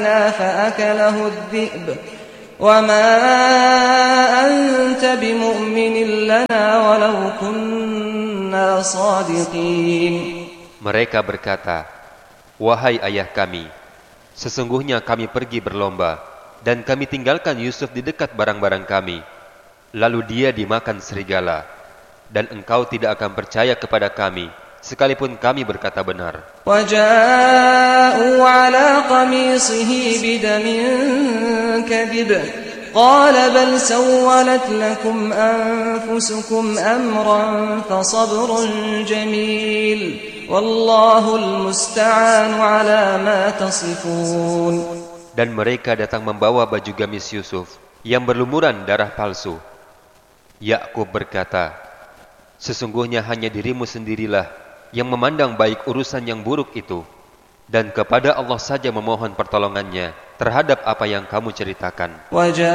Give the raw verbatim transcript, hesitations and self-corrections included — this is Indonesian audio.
فأكله الذئب وما أنت بمؤمن لنا ولو كنا صادقين. Mereka berkata, wahai ayah kami, sesungguhnya kami pergi berlomba dan kami tinggalkan Yusuf di dekat barang-barang kami. Lalu dia dimakan serigala, dan engkau tidak akan percaya kepada kami, sekalipun kami berkata benar. وَجَاءُوا عَلَى قَمِيصِهِ بِدَمٍ كَذِبٍ قَالَ بَلْ سَوَّلَتْ لَكُمْ أَنفُسُكُمْ أَمْرًا فَصَبْرٌ جَمِيلٌ وَاللَّهُ الْمُسْتَعَانُ عَلَى مَا تَصِفُونَ. Dan mereka datang membawa baju gamis Yusuf yang berlumuran darah palsu. Yakub berkata, sesungguhnya hanya dirimu sendirilah yang memandang baik urusan yang buruk itu, dan kepada Allah saja memohon pertolongannya terhadap apa yang kamu ceritakan.